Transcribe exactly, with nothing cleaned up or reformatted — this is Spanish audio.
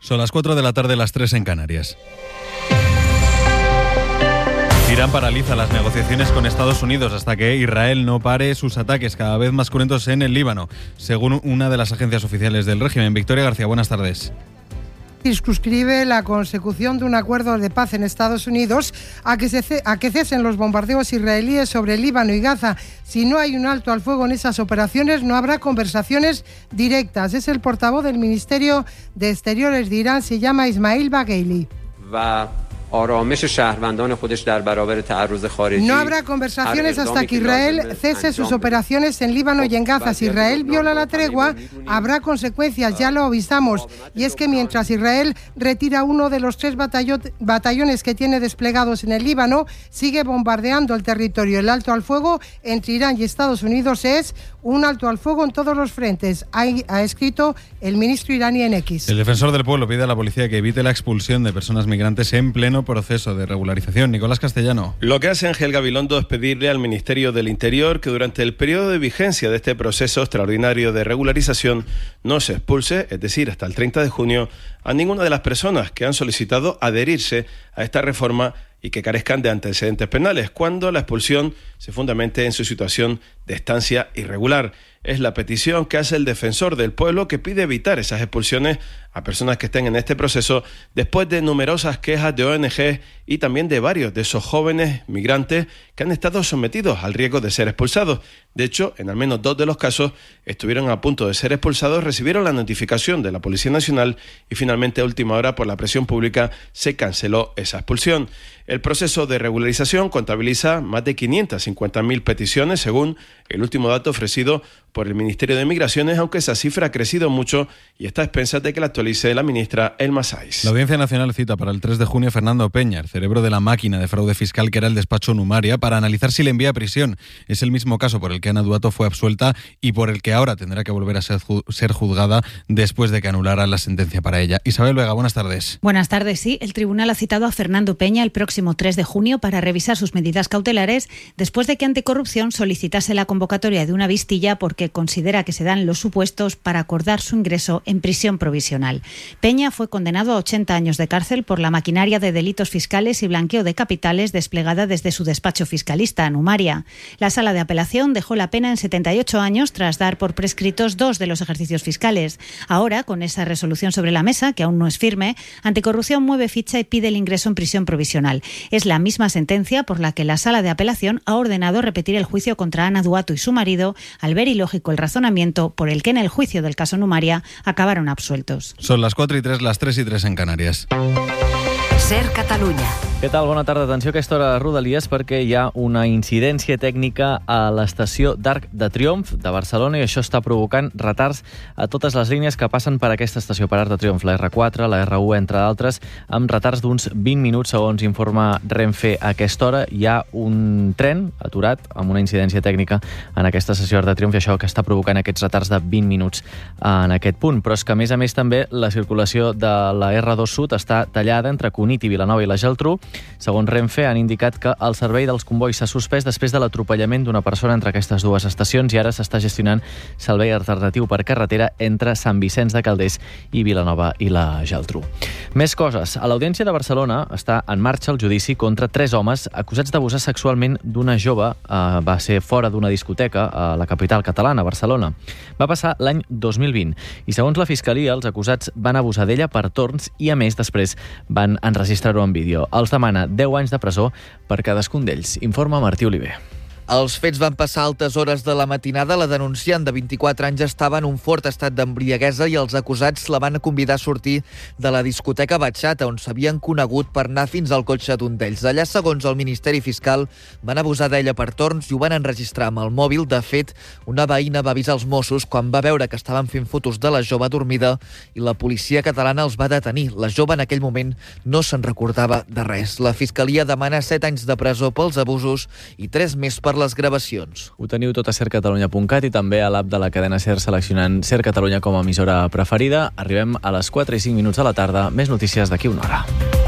Son las cuatro de la tarde, las tres en Canarias. Irán paraliza las negociaciones con Estados Unidos hasta que Israel no pare sus ataques cada vez más cruentos en el Líbano, según una de las agencias oficiales del régimen. Victoria García, buenas tardes. Circunscribe la consecución de un acuerdo de paz en Estados Unidos a que, se, a que cesen los bombardeos israelíes sobre Líbano y Gaza. Si no hay un alto al fuego en esas operaciones, no habrá conversaciones directas. Es el portavoz del Ministerio de Exteriores de Irán, se llama Ismail Bagheili. Va. No habrá conversaciones hasta que Israel cese sus operaciones en Líbano y en Gaza. Si Israel viola la tregua, habrá consecuencias, ya lo avisamos. Y es que mientras Israel retira uno de los tres batallones que tiene desplegados en el Líbano, sigue bombardeando el territorio. El alto al fuego entre Irán y Estados Unidos es un alto al fuego en todos los frentes, ha, ha escrito el ministro iraní en X. El defensor del pueblo pide a la policía que evite la expulsión de personas migrantes en pleno proceso de regularización. Nicolás Castellano. Lo que hace Ángel Gabilondo es pedirle al Ministerio del Interior que durante el periodo de vigencia de este proceso extraordinario de regularización no se expulse, es decir, hasta el treinta de junio, a ninguna de las personas que han solicitado adherirse a esta reforma y que carezcan de antecedentes penales, cuando la expulsión se fundamente en su situación de estancia irregular. Es la petición que hace el defensor del pueblo, que pide evitar esas expulsiones a personas que estén en este proceso después de numerosas quejas de O N G y también de varios de esos jóvenes migrantes que han estado sometidos al riesgo de ser expulsados. De hecho, en al menos dos de los casos estuvieron a punto de ser expulsados, recibieron la notificación de la Policía Nacional y finalmente a última hora, por la presión pública, se canceló esa expulsión. El proceso de regularización contabiliza más de quinientas cincuenta mil peticiones, según el último dato ofrecido por el Ministerio de Migraciones, aunque esa cifra ha crecido mucho y está a expensas de que la actualice la ministra Elma Sáiz. La Audiencia Nacional cita para el tres de junio a Fernando Peña, el cerebro de la máquina de fraude fiscal que era el despacho Numaria, para analizar si le envía a prisión. Es el mismo caso por el que Ana Duato fue absuelta y por el que ahora tendrá que volver a ser, ju- ser juzgada después de que anulara la sentencia para ella. Isabel Vega, buenas tardes. Buenas tardes, sí. El tribunal ha citado a Fernando Peña el próximo tres de junio para revisar sus medidas cautelares después de que Anticorrupción solicitase la convocatoria de una vistilla porque considera que se dan los supuestos para acordar su ingreso en prisión provisional. Peña fue condenado a ochenta años de cárcel por la maquinaria de delitos fiscales y blanqueo de capitales desplegada desde su despacho fiscalista, Numaria. La sala de apelación dejó la pena en setenta y ocho años tras dar por prescritos dos de los ejercicios fiscales. Ahora, con esa resolución sobre la mesa, que aún no es firme, Anticorrupción mueve ficha y pide el ingreso en prisión provisional. Es la misma sentencia por la que la sala de apelación ha ordenado repetir el juicio contra Ana Duato y su marido, al ver ilógico el razonamiento por el que en el juicio del caso Numaria acabaron absueltos. Son las cuatro y tres, las tres y tres en Canarias. Ser Catalunya. Què tal? Bona tarda. Atenció a aquesta hora de Rodalies perquè hi ha una incidència tècnica a l'estació d'Arc de Triomf de Barcelona i això està provocant retards a totes les línies que passen per aquesta estació, per Arc de Triomf, la erre quatre, la erre u, entre d'altres, amb retards d'uns vint minuts, segons informa Renfe a aquesta hora. Hi ha un tren aturat amb una incidència tècnica en aquesta estació d'Arc de Triomf i això que està provocant aquests retards de vint minuts en aquest punt. Però és que, a més a més, també la circulació de la erre dos Sud està tallada entre Cunit i Vilanova i la Geltrú. Segons Renfe, han indicat que el servei dels convois s'ha suspès després de l'atropellament d'una persona entre aquestes dues estacions i ara s'està gestionant servei alternatiu per carretera entre Sant Vicenç de Calders i Vilanova i la Geltrú. Més coses. A l'Audiència de Barcelona està en marxa el judici contra tres homes acusats d'abusar sexualment d'una jove. Eh, va ser fora d'una discoteca a la capital catalana, Barcelona. Va passar l'any dos mil vint i, segons la Fiscalia, els acusats van abusar d'ella per torns i, a més, després van enregistrar-ho en vídeo. Els demana deu anys de presó per cadascun d'ells. Informa Martí Oliver. Els fets van passar a altes hores de la matinada. La denunciant de vint-i-quatre anys estava en un fort estat d'embriaguesa i els acusats la van convidar a sortir de la discoteca Bachata, on s'havien conegut, per anar fins al cotxe d'un d'ells. Allà, segons el Ministeri Fiscal, van abusar d'ella per torns i ho van enregistrar amb el mòbil. De fet, una veïna va avisar els Mossos quan va veure que estaven fent fotos de la jove dormida i la policia catalana els va detenir. La jove en aquell moment no se'n recordava de res. La Fiscalia demana set anys de presó pels abusos i tres més per les gravacions. Ho teniu tot a ser catalunya punt cat i també a l'app de la cadena SER seleccionant Ser Catalunya com a emissora preferida. Arribem a les quatre i cinc minuts de la tarda. Més notícies d'aquí una hora.